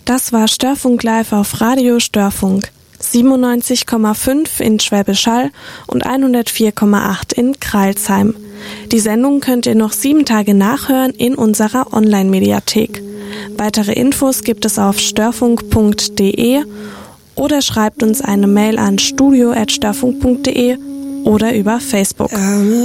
Das war Störfunk live auf Radio Störfunk. 97,5 in Schwäbisch Hall und 104,8 in Crailsheim. Die Sendung könnt ihr noch 7 Tage nachhören in unserer Online-Mediathek. Weitere Infos gibt es auf störfunk.de oder schreibt uns eine Mail an studio@störfunk.de oder über Facebook.